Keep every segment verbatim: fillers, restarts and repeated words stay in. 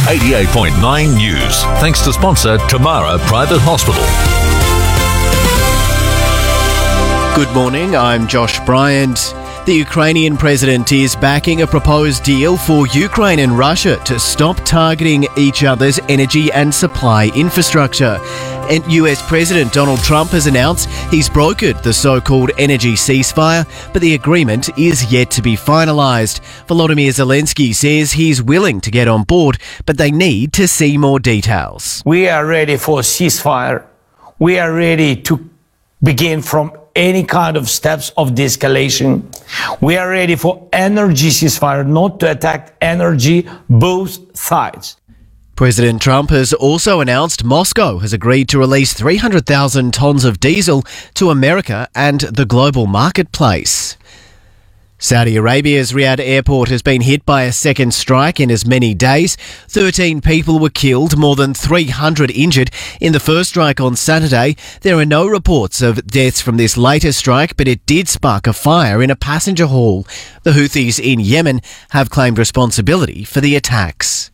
eighty-eight point nine News. Thanks to sponsor Tamara Private Hospital. Good morning, I'm Josh Bryant. The Ukrainian president is backing a proposed deal for Ukraine and Russia to stop targeting each other's energy and supply infrastructure. And U S President Donald Trump has announced he's brokered the so-called energy ceasefire, but the agreement is yet to be finalised. Volodymyr Zelensky says he's willing to get on board, but they need to see more details. We are ready for a ceasefire. We are ready to begin from any kind of steps of de-escalation. We are ready for energy ceasefire, not to attack energy, both sides. President Trump has also announced Moscow has agreed to release three hundred thousand tonnes of diesel to America and the global marketplace. Saudi Arabia's Riyadh airport has been hit by a second strike in as many days. thirteen people were killed, more than three hundred injured in the first strike on Saturday. There are no reports of deaths from this latest strike, but it did spark a fire in a passenger hall. The Houthis in Yemen have claimed responsibility for the attacks.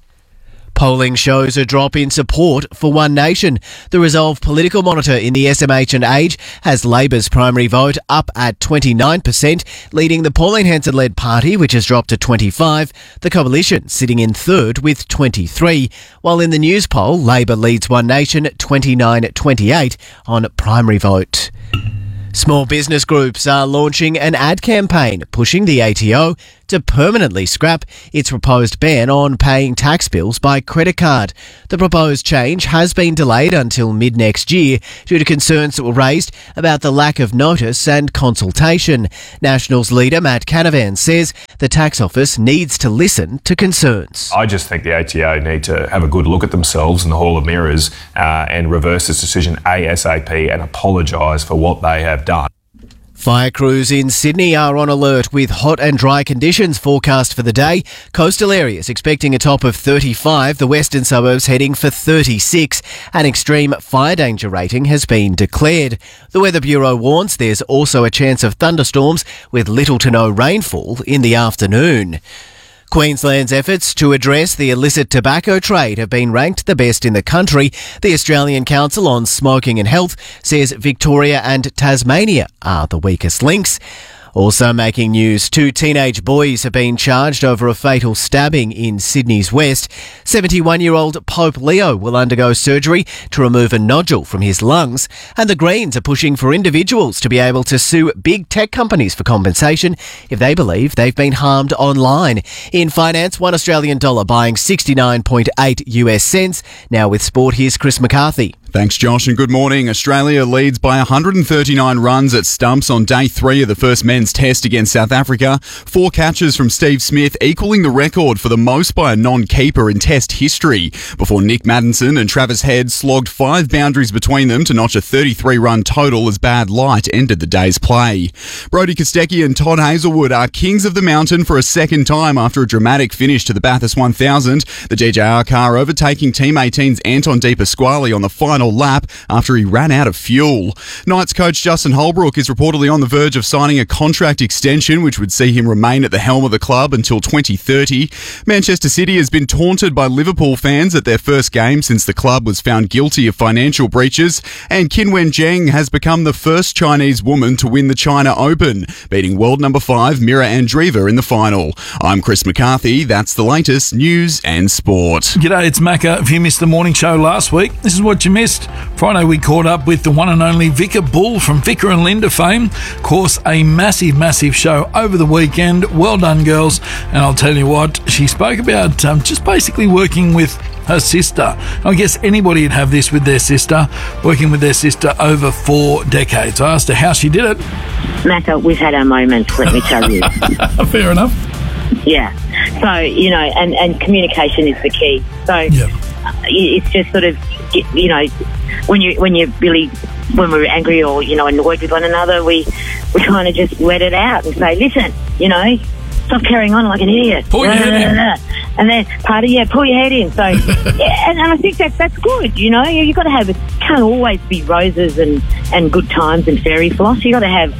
Polling shows a drop in support for One Nation. The Resolve Political Monitor in the S M H and Age has Labor's primary vote up at twenty-nine percent, leading the Pauline Hanson-led party, which has dropped to twenty-five, the Coalition sitting in third with twenty-three, while in the News poll, Labor leads One Nation twenty-nine twenty-eight on primary vote. Small business groups are launching an ad campaign pushing the A T O to permanently scrap its proposed ban on paying tax bills by credit card. The proposed change has been delayed until mid-next year due to concerns that were raised about the lack of notice and consultation. Nationals leader Matt Canavan says the tax office needs to listen to concerns. I just think the A T O need to have a good look at themselves in the Hall of Mirrors uh, and reverse this decision ASAP and apologise for what they have done. Fire crews in Sydney are on alert with hot and dry conditions forecast for the day. Coastal areas expecting a top of thirty-five, the western suburbs heading for thirty-six. An extreme fire danger rating has been declared. The Weather Bureau warns there's also a chance of thunderstorms with little to no rainfall in the afternoon. Queensland's efforts to address the illicit tobacco trade have been ranked the best in the country. The Australian Council on Smoking and Health says Victoria and Tasmania are the weakest links. Also making news, two teenage boys have been charged over a fatal stabbing in Sydney's west. seventy-one-year-old Pope Leo will undergo surgery to remove a nodule from his lungs. And the Greens are pushing for individuals to be able to sue big tech companies for compensation if they believe they've been harmed online. In finance, one Australian dollar buying sixty-nine point eight U S cents. Now with sport, here's Chris McCarthy. Thanks, Josh, and good morning. Australia leads by one hundred thirty-nine runs at stumps on day three of the first men's test against South Africa. Four catches from Steve Smith, equaling the record for the most by a non-keeper in test history, before Nick Maddinson and Travis Head slogged five boundaries between them to notch a thirty-three run total as bad light ended the day's play. Brodie Kostecki and Todd Hazelwood are kings of the mountain for a second time after a dramatic finish to the Bathurst one thousand. The G J R car overtaking Team eighteen's Anton De Pasquale on the final lap after he ran out of fuel. Knights coach Justin Holbrook is reportedly on the verge of signing a contract extension which would see him remain at the helm of the club until twenty thirty. Manchester City has been taunted by Liverpool fans at their first game since the club was found guilty of financial breaches, and Qin Wen Zheng has become the first Chinese woman to win the China Open, beating world number five Mira Andreeva in the final. I'm Chris McCarthy. That's the latest news and sport. G'day, it's Macca. If you missed the morning show last week, this is what you missed. Friday we caught up with the one and only Vicar Bull from Vicar and Linda fame. Of course, a massive, massive show over the weekend. Well done, girls. And I'll tell you what, she spoke about um, just basically working with her sister. I guess anybody would have this with their sister, working with their sister over four decades. I asked her how she did it. Macca, we've had our moments, let me tell you. Fair enough. Yeah. So, you know, and, and communication is the key. So yep. It's just sort of, you know, when you when you really when we're angry or, you know, annoyed with one another, we we kind of just let it out and say, listen, you know, stop carrying on like an idiot. Pull your head in. And then part of, yeah, pull your head in. So, yeah, and, and I think that that's good, you know. You've got to have, it can't always be roses and, and good times and fairy floss. You've got to have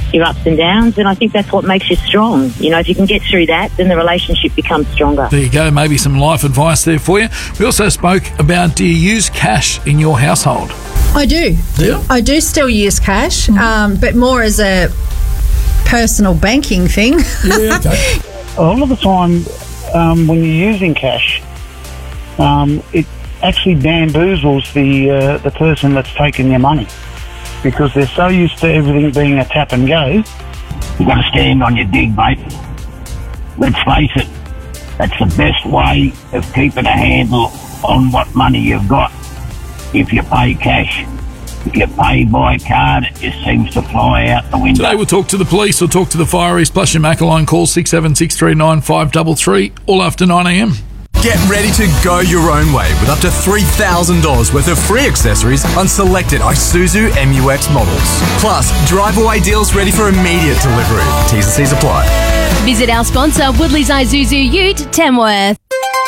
your ups and downs, and I think that's what makes you strong. You know, if you can get through that, then the relationship becomes stronger. There you go, maybe some life advice there for you. We also spoke about, do you use cash in your household? I do. Yeah. I do still use cash, um, but more as a personal banking thing. Yeah, okay. A lot of the time, um, when you're using cash, um, it actually bamboozles the uh, the person that's taking your money, because they're so used to everything being a tap and go. You've got to stand on your dig, mate. Let's face it, that's the best way of keeping a handle on what money you've got. If you pay cash, if you pay by card, it just seems to fly out the window. Today we'll talk to the police or talk to the Fire East Plus your Macca line. Call six seven six three nine five three three all after nine a m. Get ready to go your own way with up to three thousand dollars worth of free accessories on selected Isuzu M U X models. Plus, drive-away deals ready for immediate delivery. T's and C's apply. Visit our sponsor, Woodley's Isuzu Ute, Tamworth.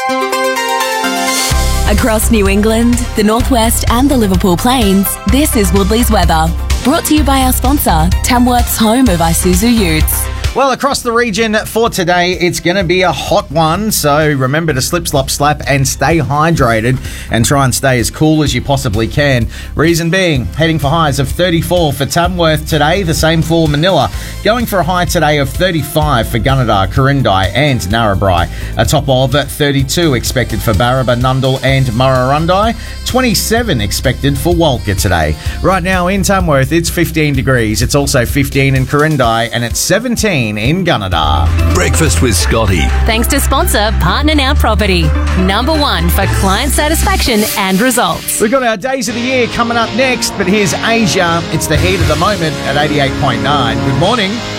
Across New England, the Northwest and the Liverpool Plains, this is Woodley's weather. Brought to you by our sponsor, Tamworth's home of Isuzu Utes. Well, across the region for today, it's going to be a hot one, so remember to slip, slop, slap and stay hydrated and try and stay as cool as you possibly can. Reason being, heading for highs of thirty-four for Tamworth today, the same for Manila. Going for a high today of thirty-five for Gunnedah, Corindai and Narrabri. A top of thirty-two expected for Barraba, Nundle and Murrurundi. twenty-seven expected for Walker today. Right now in Tamworth, it's fifteen degrees. It's also fifteen in Corindai and it's seventeen in Gunnedah. Breakfast with Scotty. Thanks to sponsor Partner Now Property. Number one for client satisfaction and results. We've got our Days of the Year coming up next, but here's Asia. It's the heat of the moment at eighty-eight point nine. Good morning.